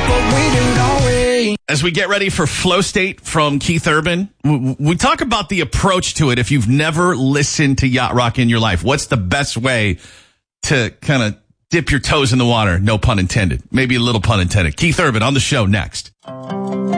what we do, don't we? As we get ready for Flow State from Keith Urban, we talk about the approach to it. If you've never listened to Yacht Rock in your life, what's the best way to kind of dip your toes in the water? No pun intended. Maybe a little pun intended. Keith Urban on the show next.